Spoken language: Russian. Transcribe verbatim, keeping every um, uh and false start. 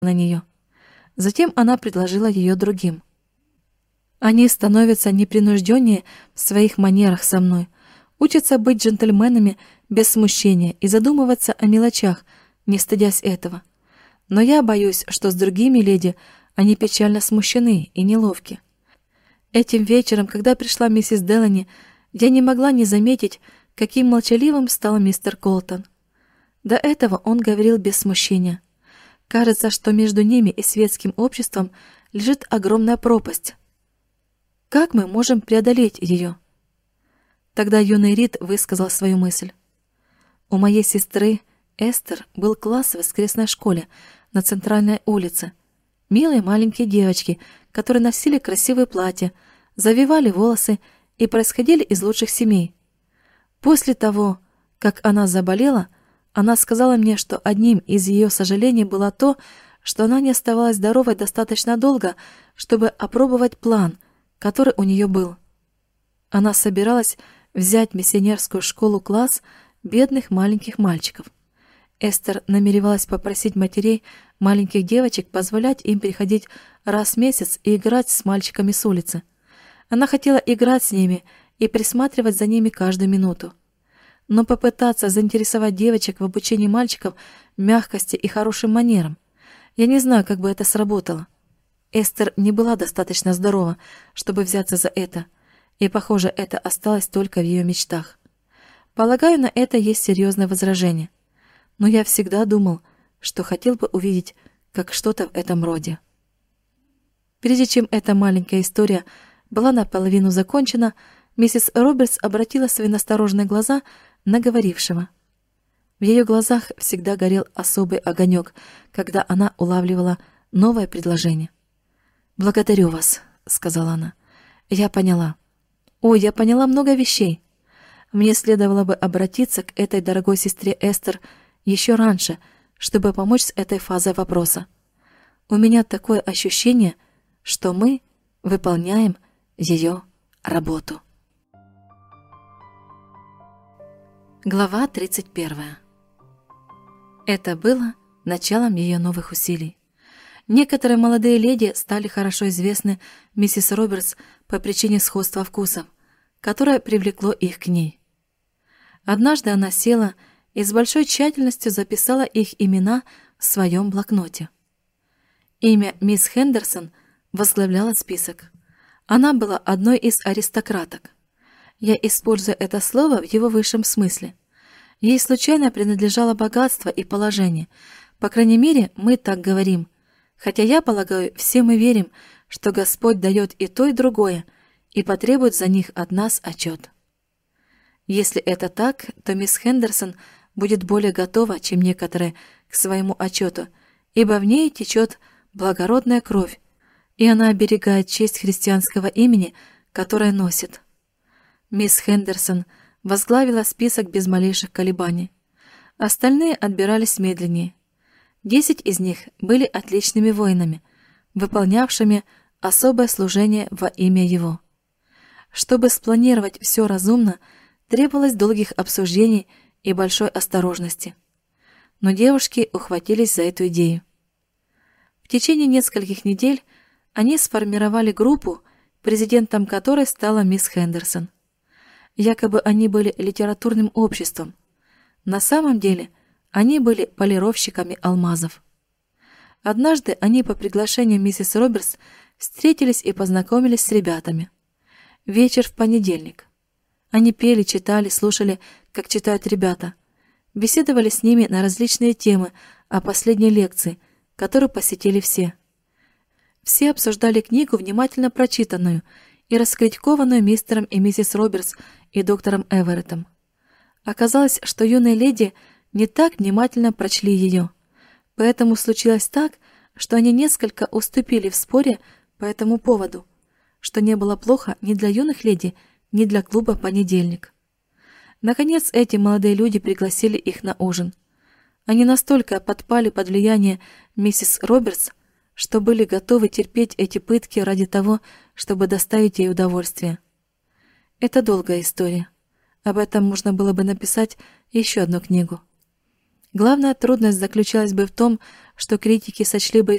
на нее. Затем она предложила ее другим. Они становятся непринужденнее в своих манерах со мной, учатся быть джентльменами без смущения и задумываться о мелочах, не стыдясь этого. Но я боюсь, что с другими леди они печально смущены и неловки. Этим вечером, когда пришла миссис Делани, я не могла не заметить, каким молчаливым стал мистер Колтон. До этого он говорил без смущения. Кажется, что между ними и светским обществом лежит огромная пропасть. Как мы можем преодолеть ее? Тогда юный Рид высказал свою мысль. У моей сестры Эстер был класс в воскресной школе на центральной улице. Милые маленькие девочки, которые носили красивые платья, завивали волосы и происходили из лучших семей. После того, как она заболела, она сказала мне, что одним из ее сожалений было то, что она не оставалась здоровой достаточно долго, чтобы опробовать план, который у нее был. Она собиралась взять в миссионерскую школу класс бедных маленьких мальчиков. Эстер намеревалась попросить матерей маленьких девочек позволять им приходить раз в месяц и играть с мальчиками с улицы. Она хотела играть с ними и присматривать за ними каждую минуту. Но попытаться заинтересовать девочек в обучении мальчиков мягкости и хорошим манерам, я не знаю, как бы это сработало. Эстер не была достаточно здорова, чтобы взяться за это, и, похоже, это осталось только в ее мечтах. Полагаю, на это есть серьезное возражение. Но я всегда думал, что хотел бы увидеть как что-то в этом роде. Прежде чем эта маленькая история была наполовину закончена, миссис Робертс обратила свои настороженные глаза на говорившего. В ее глазах всегда горел особый огонек, когда она улавливала новое предложение. «Благодарю вас», — сказала она. «Я поняла. Ой, я поняла много вещей. Мне следовало бы обратиться к этой дорогой сестре Эстер еще раньше, чтобы помочь с этой фазой вопроса. У меня такое ощущение, что мы выполняем ее работу». Глава тридцать первая. Это было началом ее новых усилий. Некоторые молодые леди стали хорошо известны миссис Робертс по причине сходства вкусов, которое привлекло их к ней. Однажды она села и с большой тщательностью записала их имена в своем блокноте. Имя мисс Хендерсон возглавляло список. Она была одной из аристократок. Я использую это слово в его высшем смысле. Ей случайно принадлежало богатство и положение. По крайней мере, мы так говорим. Хотя я полагаю, все мы верим, что Господь дает и то, и другое, и потребует за них от нас отчет. Если это так, то мисс Хендерсон будет более готова, чем некоторые, к своему отчету, ибо в ней течет благородная кровь, и она оберегает честь христианского имени, которое носит. Мисс Хендерсон возглавила список без малейших колебаний. Остальные отбирались медленнее. Десять из них были отличными воинами, выполнявшими особое служение во имя его. Чтобы спланировать все разумно, требовалось долгих обсуждений и большой осторожности. Но девушки ухватились за эту идею. В течение нескольких недель они сформировали группу, президентом которой стала мисс Хендерсон. Якобы они были литературным обществом. На самом деле они были полировщиками алмазов. Однажды они по приглашению миссис Робертс встретились и познакомились с ребятами. Вечер в понедельник. Они пели, читали, слушали, как читают ребята. Беседовали с ними на различные темы о последней лекции, которую посетили все. Все обсуждали книгу, внимательно прочитанную и раскритикованную мистером и миссис Робертс и доктором Эвереттом. Оказалось, что юные леди не так внимательно прочли ее, поэтому случилось так, что они несколько уступили в споре по этому поводу, что не было плохо ни для юных леди, ни для клуба «Понедельник». Наконец, эти молодые люди пригласили их на ужин. Они настолько подпали под влияние миссис Робертс, что были готовы терпеть эти пытки ради того, чтобы доставить ей удовольствие. Это долгая история. Об этом можно было бы написать еще одну книгу. Главная трудность заключалась бы в том, что критики сочли бы